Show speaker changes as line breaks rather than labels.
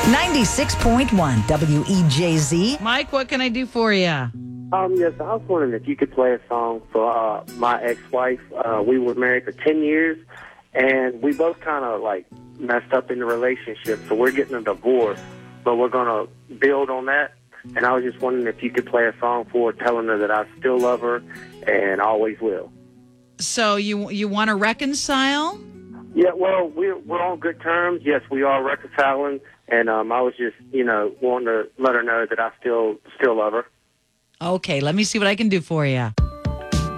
96.1 WEJZ.
Mike, what can I do for you?
Yes, I was wondering if you could play a song for my ex-wife. We were married for 10 years, and we both kind of, messed up in the relationship, so we're getting a divorce, but we're going to build on that. And I was just wondering if you could play a song for her, telling her that I still love her and always will.
So you want to reconcile?
Yeah, well, we're on good terms. Yes, we are reconciling, and I was just, wanting to let her know that I still love her.
Okay, let me see what I can do for you.